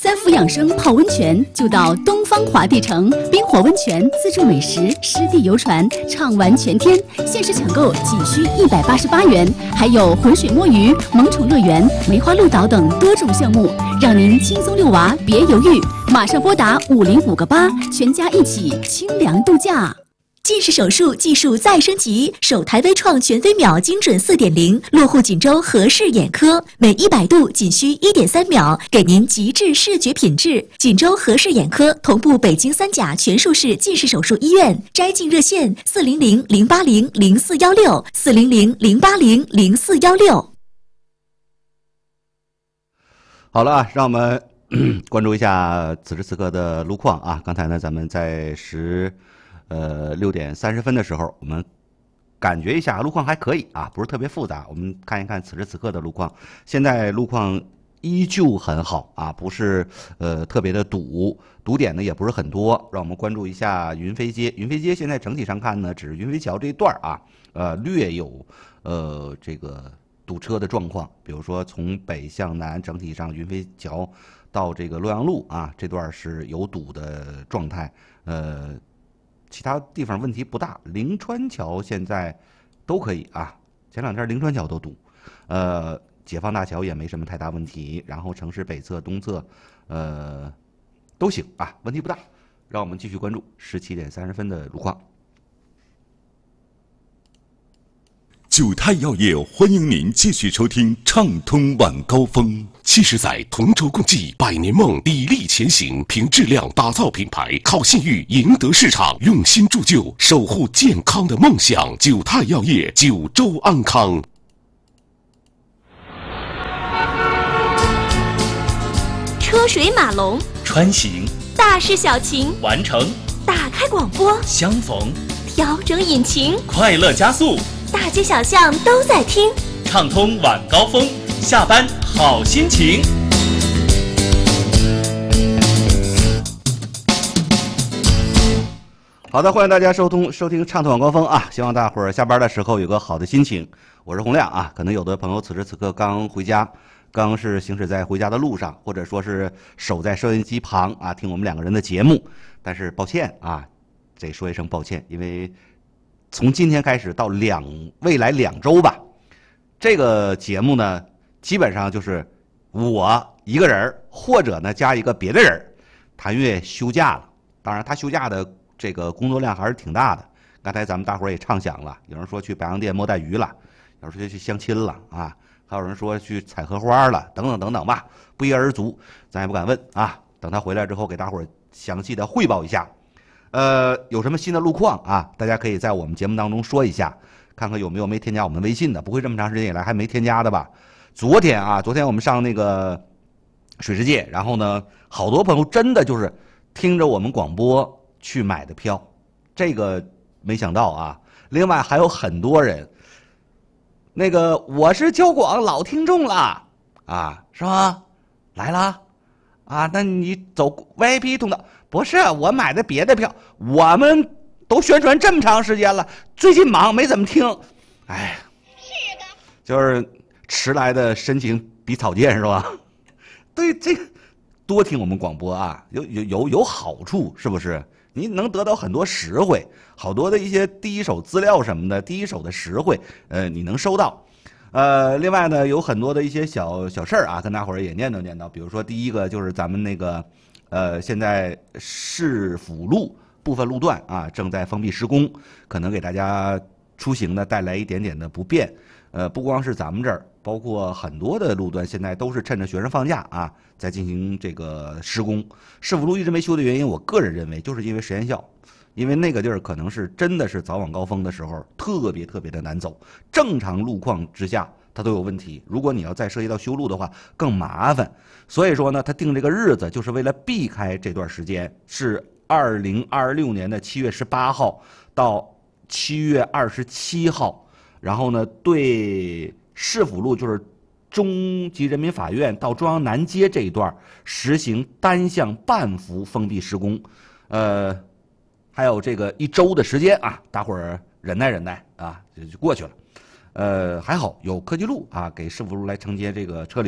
三伏养生泡温泉，就到东方华帝城冰火温泉，自助美食，湿地游船，畅玩全天。限时抢购仅需188元，还有浑水摸鱼、萌宠乐园、梅花鹿岛等多种项目，让您轻松遛娃，别犹豫，马上拨打50588，全家一起清凉度假。 近视手术技术再升级，首台微创全飞秒精准4.0，落户锦州和氏眼科，每100度仅需1.3秒，给您极致视觉品质。锦州和氏眼科同步北京3甲全术式近视手术医院，摘镜热线400-080-0416，400-080-0416。 好了啊，让我们关注一下此时此刻的路况啊。刚才呢，咱们在6点30分的时候，我们感觉一下路况还可以啊，不是特别复杂。我们看一看此时此刻的路况，现在路况依旧很好啊，不是特别的堵点呢也不是很多。让我们关注一下云飞街，云飞街现在整体上看呢，只是云飞桥这一段啊，略有这个堵车的状况。比如说从北向南，整体上云飞桥到这个洛阳路啊，这段是有堵的状态，其他地方问题不大，灵川桥现在都可以啊。前2天灵川桥都堵，解放大桥也没什么太大问题。然后城市北侧、东侧，都行啊，问题不大。让我们继续关注17点30分的路况。 九泰药业欢迎您继续收听畅通晚高峰。70载同舟共济100年梦，砥砺前行，凭质量打造品牌，靠信誉赢得市场，用心铸就，守护健康的梦想。九泰药业，九州安康。 车水马龙， 穿行， 大事小情， 完成， 打开广播， 相逢， 调整引擎， 快乐加速， 大街小巷都在听， 畅通晚高峰，下班好心情。 好的，欢迎大家收听畅通晚高峰啊！希望大伙儿下班的时候有个好的心情。我是洪亮啊，可能有的朋友此时此刻刚回家，刚是行驶在回家的路上，或者说是守在收音机旁啊，听我们2个人的节目。但是抱歉啊，得说一声抱歉，因为从今天开始到未来2周吧，这个节目呢，基本上就是我一个人，或者呢加一个别的人。谭月休假了，当然他休假的这个工作量还是挺大的。刚才咱们大伙儿也畅想了，有人说去白洋淀摸带鱼了，有人说去相亲了啊，还有人说去采荷花了，等等等等吧，不一而足，咱也不敢问啊。等他回来之后，给大伙儿详细的汇报一下。有什么新的路况啊？大家可以在我们节目当中说一下，看看有没有没添加我们微信的，不会这么长时间以来还没添加的吧？昨天我们上那个水世界，然后呢，好多朋友真的就是听着我们广播去买的票，这个没想到啊。另外还有很多人，那个我是交广老听众了啊，是吗？来了啊，那你走 VIP 通道。不是，我买的别的票，我们都宣传这么长时间了，最近忙没怎么听。哎，是的，就是迟来的深情比草芥是吧？对，这个多听我们广播啊，有好处，是不是？你能得到很多实惠，好多的一些第一手资料什么的，第一手的实惠，你能收到。另外呢，有很多的一些小事儿啊，跟大伙儿也念叨念叨。比如说，第一个就是咱们那个。现在市府路部分路段啊正在封闭施工，可能给大家出行呢带来一点点的不便。不光是咱们这儿，包括很多的路段现在都是趁着学生放假啊，在进行这个施工。市府路一直没修的原因，我个人认为就是因为实验校，因为那个地儿可能是真的是早晚高峰的时候特别的难走，正常路况之下它都有问题，如果你要再涉及到修路的话更麻烦。所以说呢，他定这个日子就是为了避开这段时间，是2026年的7月18号到7月27号。然后呢，对市府路就是中级人民法院到中央南街这一段实行单向半幅封闭施工。还有这个1周的时间啊，大伙儿忍耐啊，就过去了。还好有科技路啊，给市府路来承接这个车流。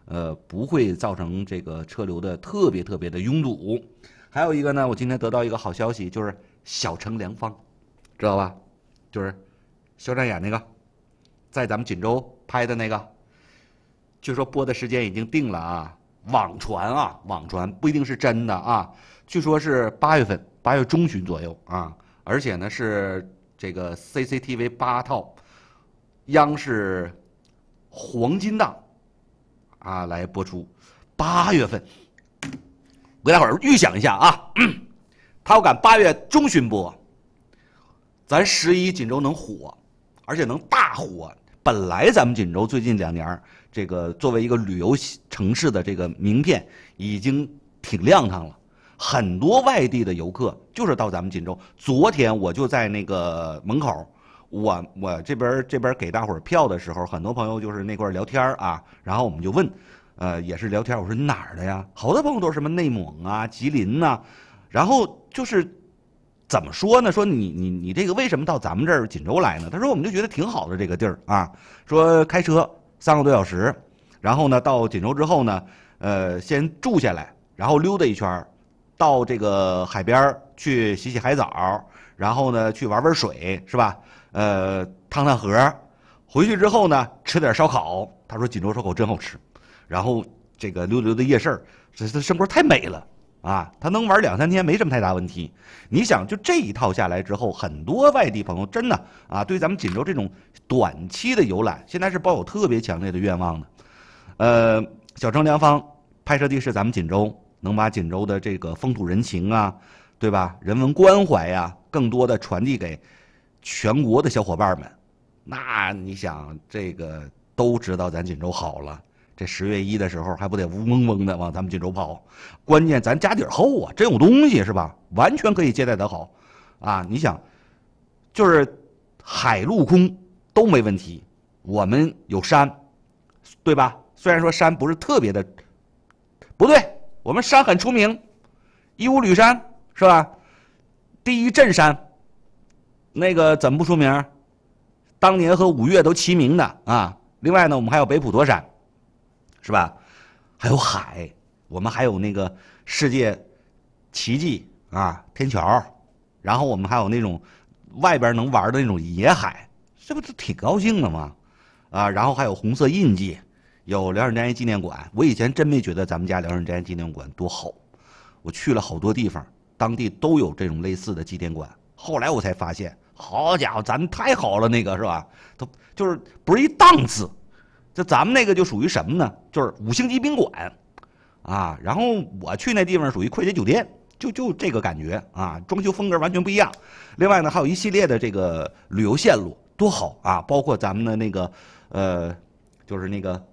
不会造成这个车流的特别的拥堵。还有一个呢，我今天得到一个好消息，就是小城良方，知道吧？就是肖战演那个，在咱们锦州拍的那个，据说播的时间已经定了啊，网传不一定是真的啊，据说是8月份，8月中旬左右啊，而且呢是这个 CCTV 8套，央视黄金档啊来播出，8月份。我给大伙儿预想一下啊，他要赶8月中旬播，咱11锦州能火，而且能大火。本来咱们锦州最近2年这个作为一个旅游城市的这个名片已经挺亮堂了，很多外地的游客就是到咱们锦州。昨天我就在那个门口，我这边给大伙儿票的时候，很多朋友就是那块聊天啊，然后我们就问。也是聊天，我说你哪儿的呀？好多朋友都是什么内蒙啊、吉林呐、然后就是怎么说呢？说你这个为什么到咱们这儿锦州来呢？他说我们就觉得挺好的这个地儿啊，说开车3个多小时，然后呢到锦州之后呢，先住下来，然后溜达一圈，到这个海边去洗海澡，然后呢去玩水，是吧？趟河，回去之后呢吃点烧烤。他说锦州烧烤真好吃。然后这个溜达夜市，这生活太美了啊！他能玩2、3天没什么太大问题。你想，就这一套下来之后，很多外地朋友真的啊，对咱们锦州这种短期的游览，现在是抱有特别强烈的愿望的。小城良方拍摄地是咱们锦州，能把锦州的这个风土人情啊，对吧？人文关怀呀，更多的传递给全国的小伙伴们。那你想，这个都知道咱锦州好了。这10月1的时候还不得嗡嗡嗡的往咱们锦州跑，关键咱家底儿厚啊，真有东西是吧？完全可以接待得好，啊，你想，就是海陆空都没问题，我们有山，对吧？虽然说山不是特别的，不对，我们山很出名，义乌吕山是吧？第一镇山，那个怎么不出名？当年和5岳都齐名的啊。另外呢，我们还有北普陀山。是吧？还有海，我们还有那个世界奇迹啊，天桥，然后我们还有那种外边能玩的那种野海，这不是挺高兴的吗？啊，然后还有红色印记，有辽沈战役纪念馆。我以前真没觉得咱们家辽沈战役纪念馆多好，我去了好多地方，当地都有这种类似的纪念馆。后来我才发现，好家伙，咱们太好了，那个是吧？都就是不是一档次。这咱们那个就属于什么呢？就是5星级宾馆，啊，然后我去那地方属于快捷酒店，就这个感觉啊，装修风格完全不一样。另外呢，还有一系列的这个旅游线路，多好啊！包括咱们的那个就是那个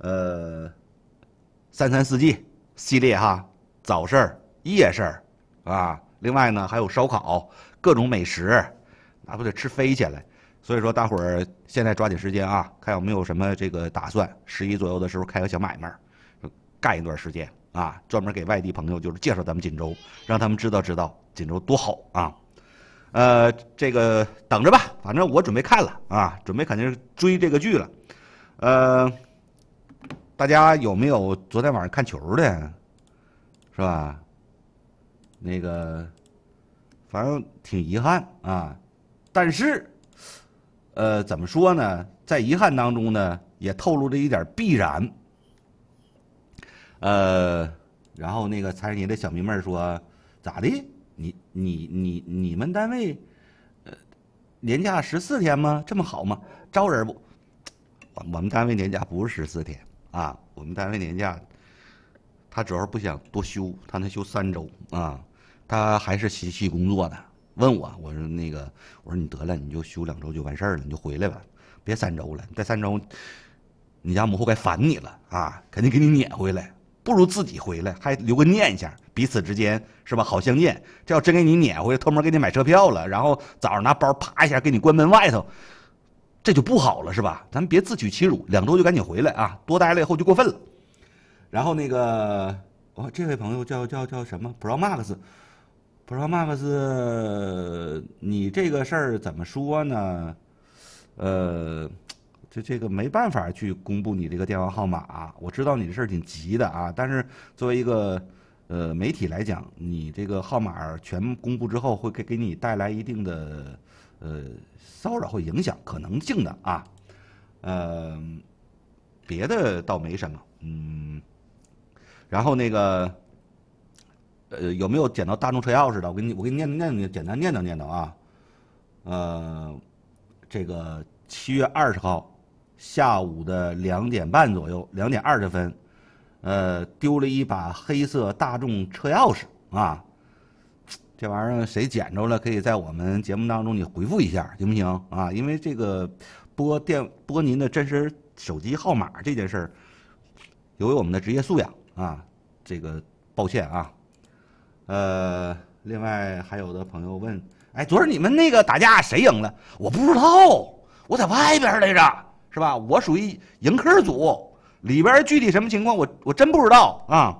334季系列哈，早市、夜市啊，另外呢还有烧烤，各种美食，那不得吃飞起来。所以说，大伙儿现在抓紧时间啊，看有没有什么这个打算，11左右的时候开个小买卖，干一段时间啊，专门给外地朋友就是介绍咱们锦州，让他们知道锦州多好啊。这个等着吧，反正我准备看了啊，准备肯定是追这个剧了。大家有没有昨天晚上看球的，是吧？那个，反正挺遗憾啊，但是。怎么说呢？在遗憾当中呢，也透露着一点必然。然后那个财神爷的小迷妹说：“咋的？你们单位，年假14天吗？这么好吗？招人不？我们单位年假不是14天啊，我们单位年假，他主要是不想多休，他能休3周啊，他还是细细工作的。”问我说那个，我说你得了，你就休2周就完事儿了，你就回来吧，别3周了。再3周，你家母后该烦你了啊，肯定给你撵回来，不如自己回来，还留个念想，彼此之间是吧？好相见。这要真给你撵回来，偷摸给你买车票了，然后早上拿包啪一下给你关门外头，这就不好了是吧？咱别自取其辱，2周就赶紧回来啊，多待了以后就过分了。然后那个，这位朋友叫什么 Pro Max。Pro Max，你这个事儿怎么说呢？ 这个没办法去公布你这个电话号码。我知道你这事儿挺急的啊，但是作为一个媒体来讲，你这个号码全公布之后，会给你带来一定的骚扰或影响可能性的啊。别的倒没什么，然后那个有没有捡到大众车钥匙的？我给你念简单念叨啊。这个7月20号下午的2点半左右，2点20分，丢了一把黑色大众车钥匙啊。这玩意儿谁捡着了，可以在我们节目当中你回复一下，行不行啊？因为这个拨您的真实手机号码这件事儿，由于我们的职业素养啊，这个抱歉啊。另外还有的朋友问，哎，昨儿你们那个打架谁赢了？我不知道，我在外边来着，是吧？我属于迎客组，里边具体什么情况我真不知道啊。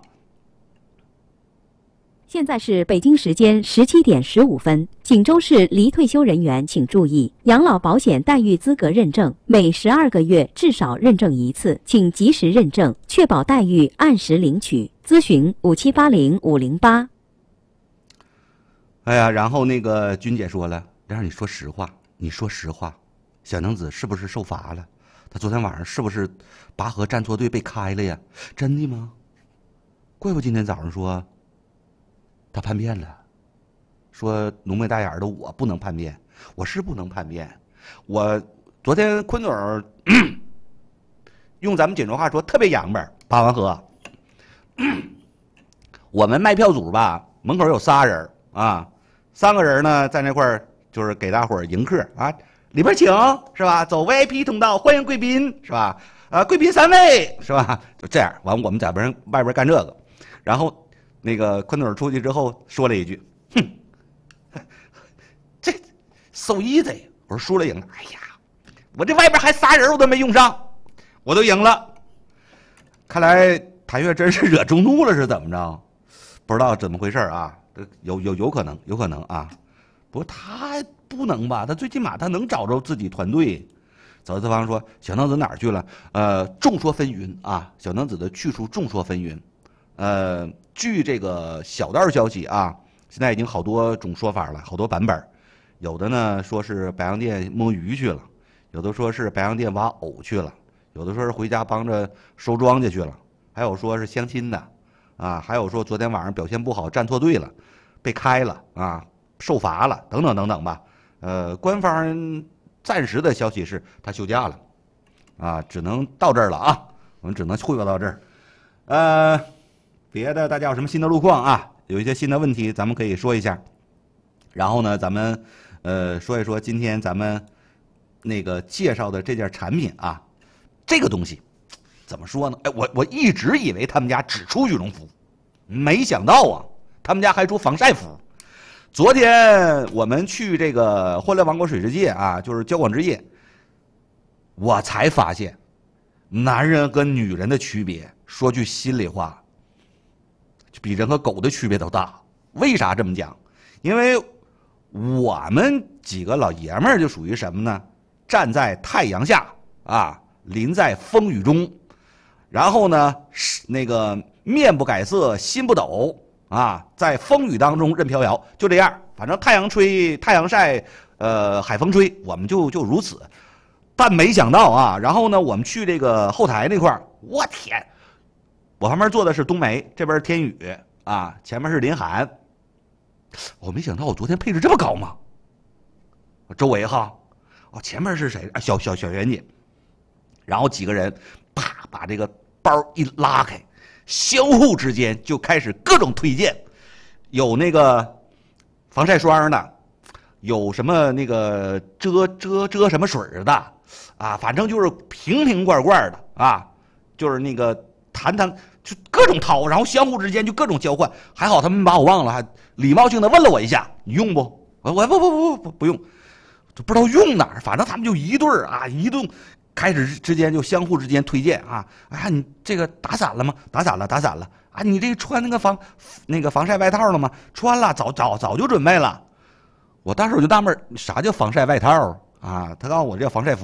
现在是北京时间17点15分，锦州市离退休人员请注意，养老保险待遇资格认证每12个月至少认证一次，请及时认证，确保待遇按时领取。咨询5780-508。 哎呀，然后那个君姐说了，让你说实话，你说实话，小娘子是不是受罚了？她昨天晚上是不是拔河站错队被开了呀？真的吗？怪不今天早上说她叛变了，说浓眉大眼的我不能叛变，我是不能叛变。我昨天坤总用咱们锦州话说特别洋巴，拔完河，我们卖票组吧，门口有仨人啊。3个人呢，在那块儿就是给大伙儿迎客啊，里边请是吧？走 VIP 通道，欢迎贵宾是吧？贵宾3位是吧？就这样，完我们在外边干这个，然后那个坤总出去之后说了一句：“哼，这so easy。”我说输了赢了，哎呀，我这外边还仨人我都没用上，我都赢了。看来谭月真是惹众怒了，是怎么着？不知道怎么回事啊。有可能啊，不过他不能吧？他最起码他能找着自己团队。早对方说小娘子哪儿去了？众说纷纭啊，小娘子的去处众说纷纭。据这个小道消息啊，现在已经好多种说法了，好多版本。有的呢说是白洋淀摸鱼去了，有的说是白洋淀挖藕去了，有的说是回家帮着收庄稼去了，还有说是相亲的。啊，还有说昨天晚上表现不好，站错队了，被开了啊，受罚了，等等等等吧。官方暂时的消息是他休假了，啊，只能到这儿了啊，我们只能汇报到这儿。别的大家有什么新的路况啊？有一些新的问题，咱们可以说一下。然后呢，咱们说一说今天咱们那个介绍的这件产品啊，这个东西。怎么说呢？哎，我一直以为他们家只出羽绒服，没想到啊，他们家还出防晒服。昨天我们去这个欢乐王国水世界啊，就是交广之夜，我才发现，男人跟女人的区别，说句心里话，比人和狗的区别都大。为啥这么讲？因为我们几个老爷们儿就属于什么呢？站在太阳下啊，淋在风雨中。然后呢，那个面不改色心不抖啊，在风雨当中任飘摇，就这样，反正太阳吹太阳晒，海风吹，我们就如此。但没想到啊，然后呢，我们去这个后台那块儿，我天，我旁边坐的是冬梅，这边是天宇啊，前面是林涵。我没想到我昨天配置这么高吗？周围哈，哦，前面是谁？小袁姐，然后几个人啪把这个包一拉开，相互之间就开始各种推荐，有那个防晒霜的，有什么那个遮什么水的啊，反正就是瓶罐的啊，就是那个谈就各种掏，然后相互之间就各种交换。还好他们把我忘了，还礼貌性的问了我一下，你用不？我不用，就不知道用哪儿，反正他们就一对儿啊，一顿。开始之间就相互之间推荐啊，哎，你这个打伞了吗？打伞了啊！你这个穿那个防晒外套了吗？穿了，早就准备了。我当时我就纳闷，啥叫防晒外套啊？他告诉我这叫防晒服。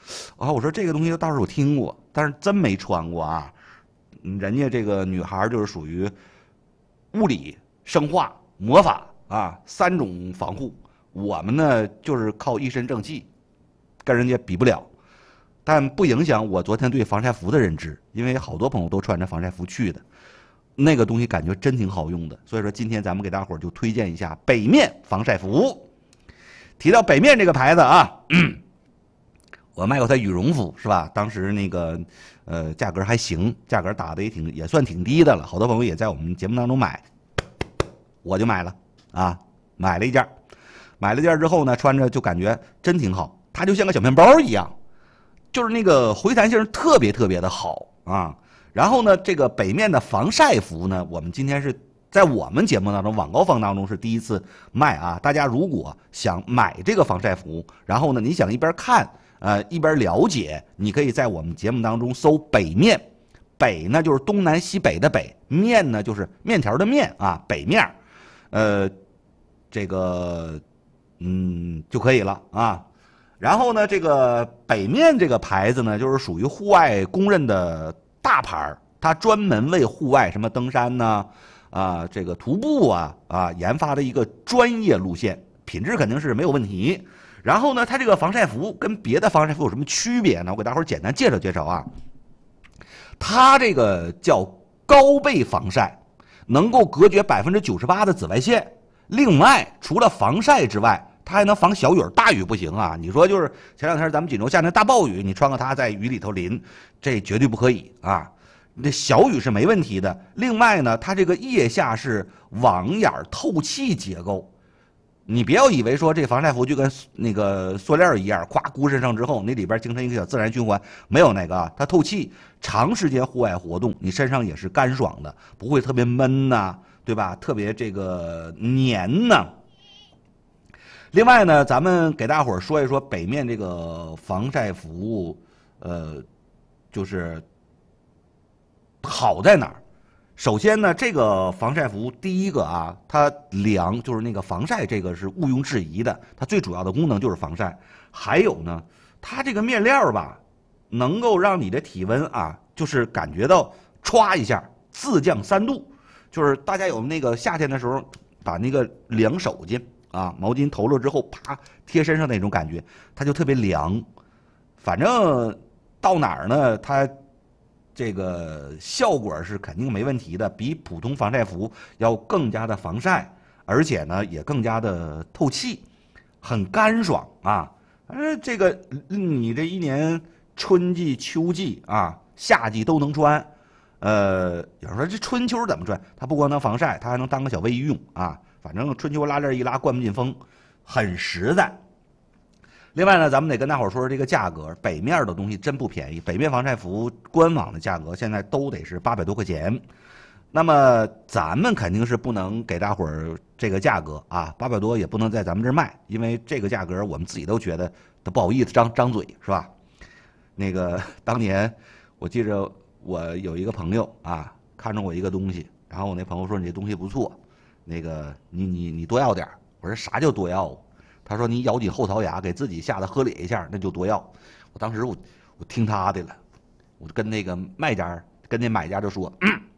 啊，我说这个东西倒是我听过，但是真没穿过啊。人家这个女孩就是属于物理、生化、魔法啊3种防护，我们呢就是靠一身正气，跟人家比不了。但不影响我昨天对防晒服的认知，因为好多朋友都穿着防晒服去的，那个东西感觉真挺好用的。所以说今天咱们给大伙儿就推荐一下北面防晒服。提到北面这个牌子啊，我卖过它羽绒服是吧？当时那个价格还行，价格打的也算挺低的了，好多朋友也在我们节目当中买，我就买了啊，买了一件，买了件之后呢，穿着就感觉真挺好，它就像个小面包一样，就是那个回弹性特别特别的好啊。然后呢，这个北面的防晒服呢，我们今天是在我们节目当中晚高峰当中是第一次卖啊。大家如果想买这个防晒服，然后呢你想一边看一边了解，你可以在我们节目当中搜北面，北呢就是东南西北的北，面呢就是面条的面啊，北面，这个就可以了啊。然后呢，这个北面这个牌子呢，就是属于户外公认的大牌，它专门为户外什么登山呢这个徒步研发的一个专业路线，品质肯定是没有问题。然后呢，它这个防晒服跟别的防晒服有什么区别呢？我给大伙儿简单介绍介绍啊。它这个叫高倍防晒，能够隔绝98%的紫外线。另外，除了防晒之外，它还能防小雨，大雨不行啊！你说就是前两天咱们锦州下那大暴雨，你穿个它在雨里头淋，这绝对不可以啊！这小雨是没问题的。另外呢，它这个腋下是网眼透气结构，你别要以为说这防晒服就跟那个塑料一样，咵箍身上之后，那里边形成一个小自然循环，没有那个啊，它透气，长时间户外活动，你身上也是干爽的，不会特别闷呐，对吧？特别这个黏呐。另外呢，咱们给大伙儿说一说北面这个防晒服，就是好在哪儿？首先呢，这个防晒服第一个啊，它凉，就是那个防晒，这个是毋庸置疑的，它最主要的功能就是防晒。还有呢，它这个面料吧，能够让你的体温啊，就是感觉到歘一下自降3度，就是大家有那个夏天的时候，把那个凉手巾毛巾投了之后，啪贴身上那种感觉，它就特别凉。反正到哪儿呢，它这个效果是肯定没问题的，比普通防晒服要更加的防晒，而且呢也更加的透气，很干爽啊。这个你这一年春季、秋季夏季都能穿。有人说这春秋怎么穿？它不光能防晒，它还能当个小卫衣用啊。反正春秋拉链一拉，灌不进风，很实在。另外呢，咱们得跟大伙儿说说这个价格，北面的东西真不便宜。北面防晒服官网的价格现在都得是800多块钱，那么咱们肯定是不能给大伙儿这个价格800多也不能在咱们这儿卖，因为这个价格我们自己都觉得都不好意思张嘴，是吧？那个当年我记着我有一个朋友看中我一个东西，然后我那朋友说你这东西不错，那个你多要点。我说啥叫多要？他说你咬紧后槽牙给自己吓得喝咧一下，那就多要。我当时我听他的了，我就跟那个卖家跟那买家就说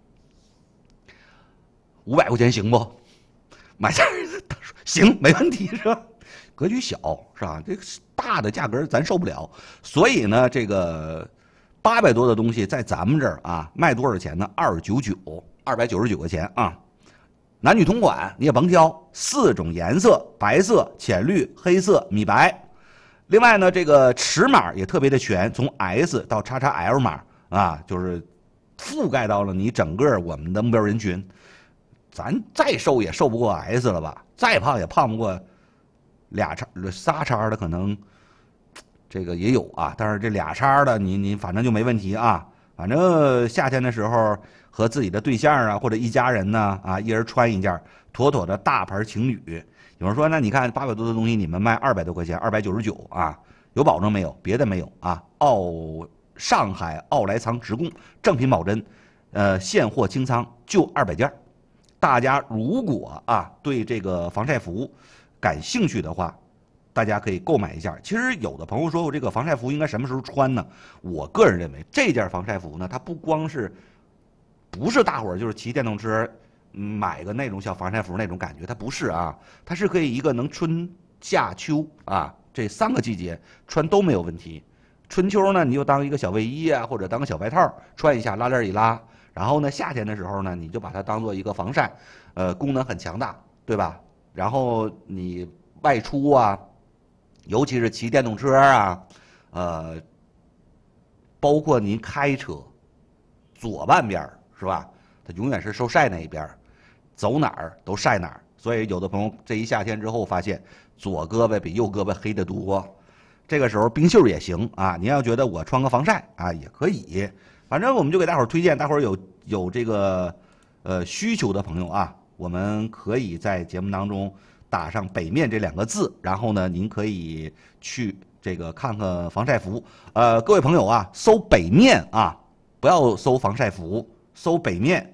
500块钱行不？买家他说行，没问题，是吧？格局小是吧？这个大的价格咱受不了，所以呢，这个800多的东西在咱们这儿卖多少钱呢？299块钱啊。男女同款，你也甭挑，4种颜色：白色、浅绿、黑色、米白。另外呢，这个尺码也特别的全，从 S 到 XXL 码就是覆盖到了你整个我们的目标人群。咱再瘦也瘦不过 S 了吧？再胖也胖不过仨叉的，可能这个也有但是这俩叉的你反正就没问题反正夏天的时候和自己的对象或者一家人呢一人穿一件，妥妥的大牌情侣。有人说那你看800多的东西你们卖200多块钱，299有保证没有？别的没有上海奥莱藏直供，正品保真，现货清仓，就200件。大家如果对这个防晒服感兴趣的话， 大家可以购买一下。其实有的朋友说我这个防晒服应该什么时候穿呢？我个人认为这件防晒服呢，它不是大伙儿就是骑电动车买个那种小防晒服那种感觉，它不是啊，它是可以一个能春夏秋啊这3个季节穿都没有问题。春秋呢，你就当一个小卫衣啊，或者当个小外套穿一下，拉链一拉。然后呢，夏天的时候呢，你就把它当做一个防晒，功能很强大，对吧？然后你外出啊，尤其是骑电动车啊，包括您开车，左半边是吧？它永远是受晒那一边，走哪儿都晒哪儿。所以有的朋友这一夏天之后发现左胳膊比右胳膊黑得多。这个时候冰袖也行啊，您要觉得我穿个防晒啊也可以，反正我们就给大伙儿推荐，大伙儿有这个需求的朋友啊，我们可以在节目当中打上北面这2个字，然后呢您可以去这个看看防晒服。各位朋友啊，搜北面啊，不要搜防晒服，搜北面，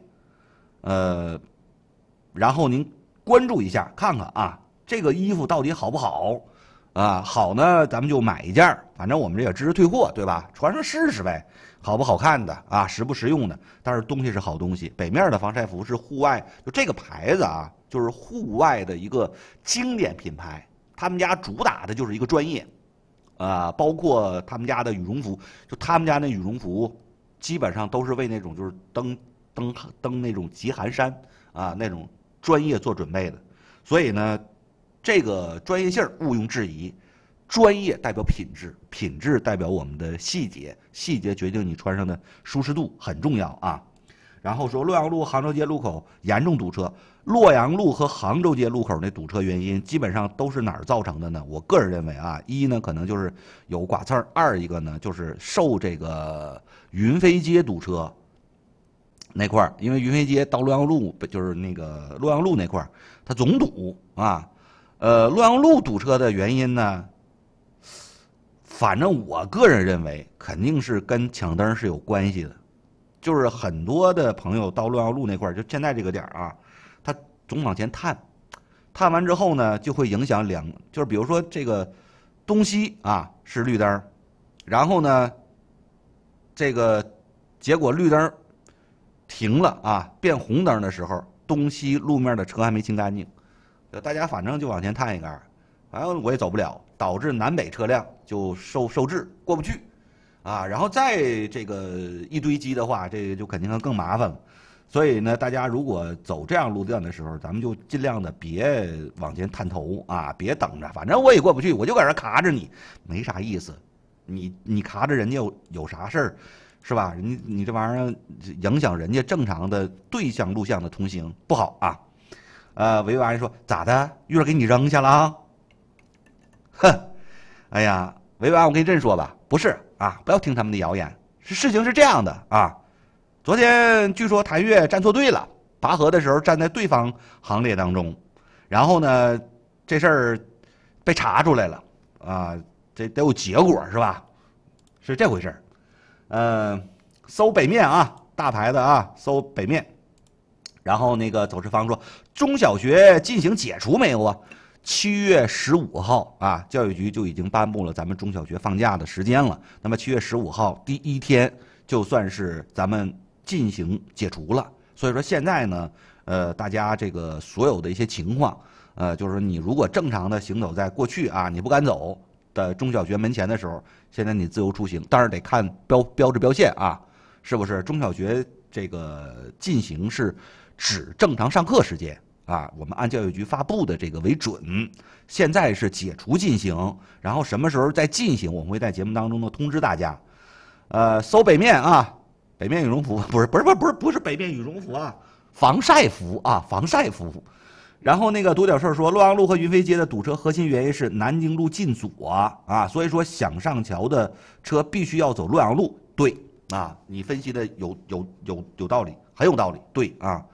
然后您关注一下看看啊，这个衣服到底好不好。好呢，咱们就买一件，反正我们这也支持退货，对吧？穿上试试呗，好不好看的啊，实不实用的。但是东西是好东西，北面的防晒服是户外，就这个牌子啊，就是户外的一个经典品牌。他们家主打的就是一个专业，包括他们家的羽绒服，就他们家那羽绒服，基本上都是为那种就是登那种极寒山啊那种专业做准备的，所以呢。这个专业性毋庸置疑，专业代表品质，品质代表我们的细节，细节决定你穿上的舒适度，很重要啊。然后说洛阳路杭州街路口严重堵车，洛阳路和杭州街路口那堵车原因基本上都是哪儿造成的呢？我个人认为啊，一呢可能就是有剐蹭，二一个呢就是受这个云飞街堵车那块儿，因为云飞街到洛阳路就是那个洛阳路那块儿，它总堵啊。洛阳路堵车的原因呢，反正我个人认为肯定是跟抢灯是有关系的，就是很多的朋友到洛阳路那块儿，就现在这个点啊，他总往前探完之后呢，就会影响就是比如说这个东西啊是绿灯，然后呢，这个结果绿灯停了啊，变红灯的时候，东西路面的车还没清干净。大家反正就往前探一杆，反正我也走不了，导致南北车辆就受制过不去，然后再这个一堆积的话，这个就肯定更麻烦了。所以呢，大家如果走这样路段的时候，咱们就尽量的别往前探头啊，别等着，反正我也过不去，我就搁这卡着你，没啥意思。你卡着人家有啥事儿，是吧？你这玩意儿影响人家正常的对向录像的通行，不好啊。维安说咋的？玉儿给你扔下了啊？哼，哎呀，维安，我跟你这么说吧，不是啊，不要听他们的谣言。事情是这样的啊，昨天据说谭越站错队了，拔河的时候站在对方行列当中，然后呢，这事儿被查出来了啊，这得有结果是吧？是这回事儿。搜北面啊，大牌子啊，搜北面。然后那个走势方说，中小学进行解除没有啊？7月15号啊，教育局就已经颁布了咱们中小学放假的时间了。那么7月15号第1天就算是咱们进行解除了。所以说现在呢，大家这个所有的一些情况，就是你如果正常的行走在过去啊，你不敢走的中小学门前的时候，现在你自由出行，当然得看标志标线啊，是不是？中小学这个进行是指正常上课时间啊，我们按教育局发布的这个为准。现在是解除进行，然后什么时候再进行，我们会在节目当中呢通知大家。搜北面啊，北面羽绒服不是北面羽绒服啊，防晒服啊，防晒服。然后那个独角兽说，洛阳路和云飞街的堵车核心原因是南京路禁左啊，所以说想上桥的车必须要走洛阳路。对啊，你分析的有道理，很有道理。对啊。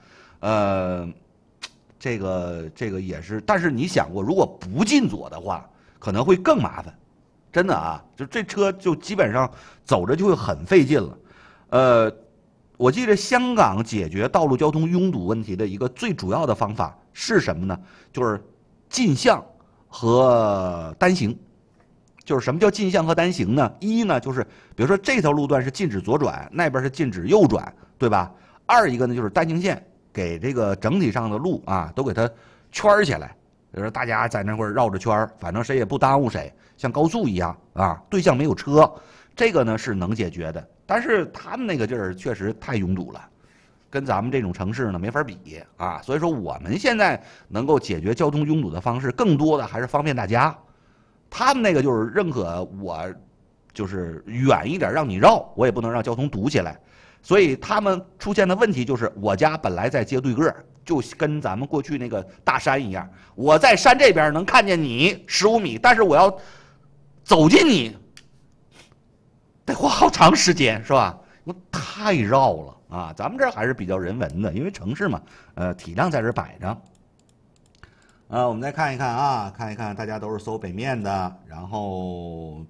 这个也是，但是你想过，如果不进左的话，可能会更麻烦，真的啊，就这车就基本上走着就会很费劲了。我记得香港解决道路交通拥堵问题的一个最主要的方法是什么呢？就是进项和单行。就是什么叫进项和单行呢？一呢，就是比如说这条路段是禁止左转，那边是禁止右转，对吧？二一个呢，就是单行线给这个整体上的路啊都给它圈起来，比如说大家在那块绕着圈，反正谁也不耽误谁，像高速一样啊，对向没有车，这个呢是能解决的。但是他们那个地儿确实太拥堵了，跟咱们这种城市呢没法比啊。所以说我们现在能够解决交通拥堵的方式，更多的还是方便大家。他们那个就是认可我，就是远一点让你绕，我也不能让交通堵起来。所以他们出现的问题就是，我家本来在街对个，就跟咱们过去那个大山一样，我在山这边能看见你15米，但是我要走进你，得花好长时间，是吧？我太绕了啊！咱们这还是比较人文的，因为城市嘛，体量在这摆着。我们再看一看啊，看一看大家都是搜北面的，然后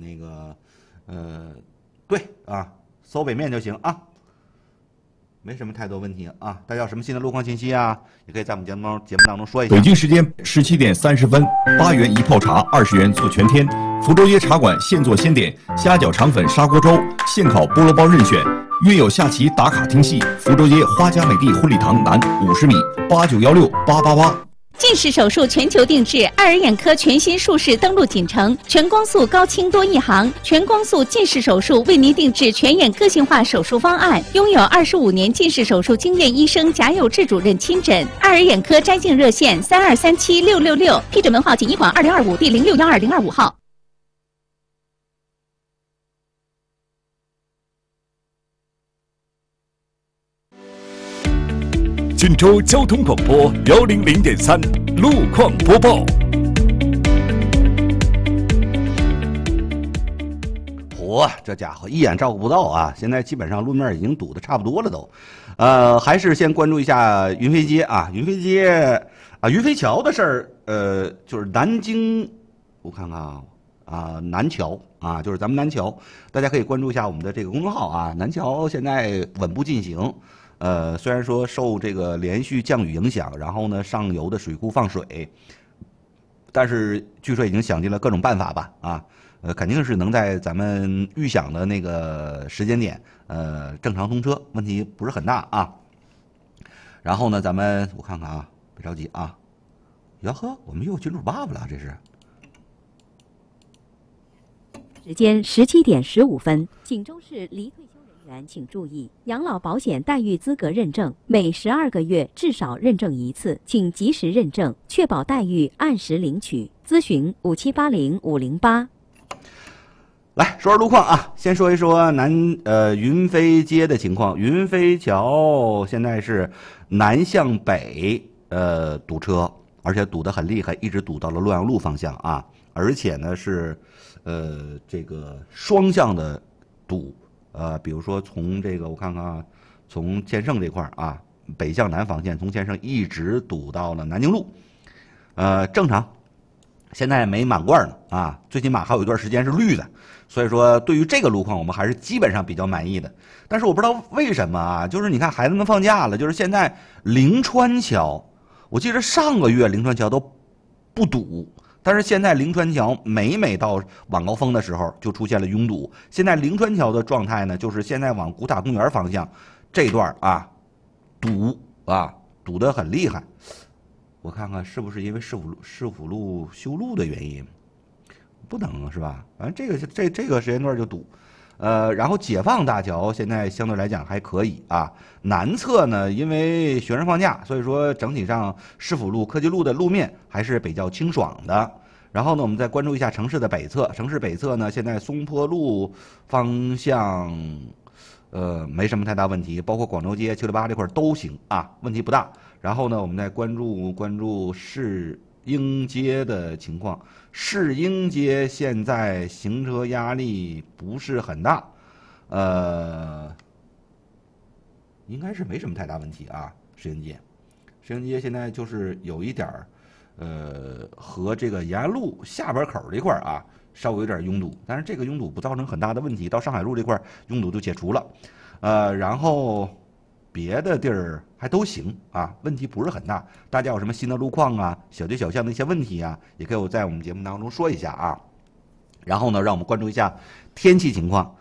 对啊，搜北面就行啊，没什么太多问题啊。大家有什么新的路况信息啊，也可以在我们节目当中说一下。 北京时间17点30分，8元一泡茶，20元做全天。福州街茶馆现做现点，虾饺肠粉砂锅粥，现烤菠萝包任选。约有下棋打卡听戏，福州街花家美地婚礼堂南50米，89168888。 近视手术全球定制，爱尔眼科全新术式登陆锦城，全光速高清多一行，全光速近视手术为您定制全眼个性化手术方案，拥有25年近视手术经验医生贾有志主任亲诊。爱尔眼科摘镜热线32376666，批准门号锦衣馆2025第0612-025号。 锦州交通广播100.3路况播报。 这家伙一眼照顾不到啊！现在基本上路面已经堵得差不多了都。还是先关注一下云飞街啊，云飞桥的事儿。就是南京，我看看啊，南桥啊，就是咱们南桥，大家可以关注一下我们的这个公众号啊。南桥现在稳步进行。虽然说受这个连续降雨影响，然后呢上游的水库放水，但是据说已经想尽了各种办法吧啊，肯定是能在咱们预想的那个时间点正常通车，问题不是很大啊。然后呢，我看看啊，别着急啊，哟呵，我们又有金主爸爸了，这是。 时间17点15分，锦州市离退休人员请注意，养老保险待遇资格认证每12个月至少认证一次，请及时认证，确保待遇按时领取。咨询5780-508。 来说说路况啊，先说一说云飞街的情况。云飞桥现在是南向北堵车，而且堵得很厉害，一直堵到了洛阳路方向啊，而且呢是这个双向的堵。比如说从这个我看看啊，从千盛这块啊，北向南方向从千盛一直堵到了南京路，正常，现在没满贯呢啊，最起码还有一段时间是绿的，所以说对于这个路况我们还是基本上比较满意的。但是我不知道为什么啊，就是你看孩子们放假了，就是现在灵川桥，我记得上个月灵川桥都不堵。但是现在灵川桥每到晚高峰的时候就出现了拥堵。现在灵川桥的状态呢，就是现在往古塔公园方向这段啊堵得很厉害。我看看是不是因为市府路修路的原因？不能是吧？反正这个时间段就堵。然后解放大桥现在相对来讲还可以啊。南侧呢，因为学生放假，所以说整体上市府路、科技路的路面还是比较清爽的。然后呢，我们再关注一下城市的北侧。城市北侧呢，现在松坡路方向，没什么太大问题，包括广州街、768这块都行啊，问题不大。然后呢，我们再关注市英街的情况。市英街现在行车压力不是很大，应该是没什么太大问题啊。市英街现在就是有一点和这个延安路下边口这块啊稍微有点拥堵，但是这个拥堵不造成很大的问题，到上海路这块拥堵就解除了。然后别的地儿还都行啊，问题不是很大。大家有什么新的路况啊、小街小巷的一些问题啊，也可以在我们节目当中说一下啊。然后呢，让我们关注一下天气情况。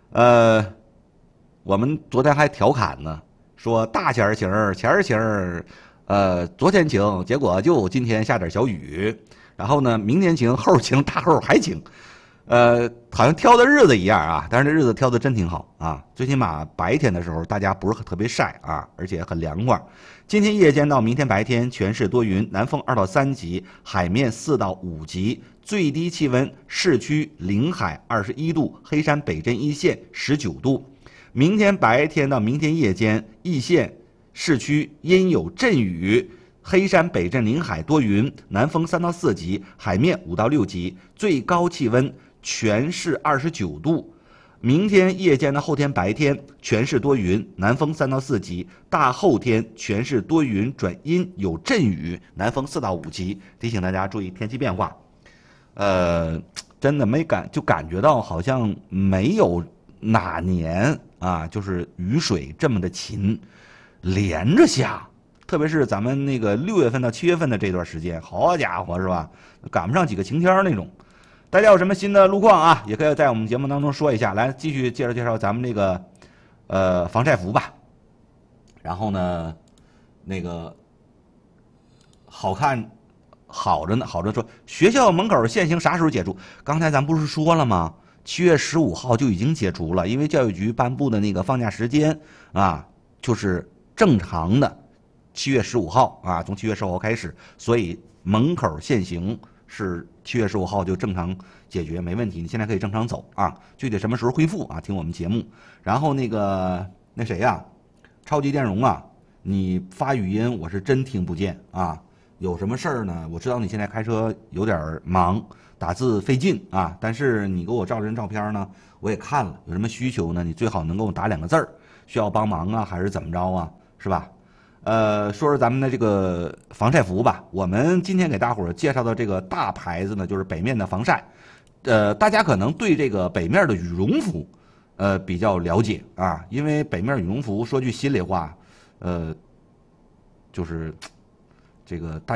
我们昨天还调侃呢，说大前儿晴儿，前儿晴儿，昨天晴，结果就今天下点小雨。然后呢，明天晴，后晴，大后还晴。好像挑的日子一样啊，但是这日子挑的真挺好啊。最起码白天的时候大家不是特别晒啊，而且很凉快。今天夜间到明天白天全市多云，南风2到3级，海面4到5级，最低气温市区临海21度，黑山北镇一线19度。明天白天到明天夜间，易县市区阴有阵雨，黑山北镇临海多云，南风3到4级，海面5到6级，最高气温全市29度。明天夜间到后天白天全市多云，南风3到4级，大后天全市多云转阴有阵雨，南风4到5级。提醒大家注意天气变化。真的感觉到好像没有哪年啊，就是雨水这么的勤，连着下。特别是咱们那个6月份到7月份的这段时间，好家伙是吧？赶不上几个晴天那种。大家有什么新的路况啊，也可以在我们节目当中说一下。来，继续介绍咱们这个防晒服吧。然后呢，那个好看好着呢，好着说学校门口限行啥时候解除？刚才咱不是说了吗？7月15号就已经解除了，因为教育局颁布的那个放假时间啊，就是正常的7月15号啊，从7月15号开始，所以门口限行是7月15号就正常解决，没问题。你现在可以正常走啊，具体什么时候恢复啊？听我们节目。然后那谁呀，超级电容啊，你发语音我是真听不见啊。有什么事儿呢？我知道你现在开车有点忙，打字费劲啊，但是你给我照这张照片呢，我也看了，有什么需求呢？你最好能给我打2个字儿，需要帮忙啊，还是怎么着啊？是吧？说说咱们的这个防晒服吧。我们今天给大伙儿介绍的这个大牌子呢，就是北面的防晒。大家可能对这个北面的羽绒服，比较了解啊，因为北面羽绒服说句心里话，就是这个大。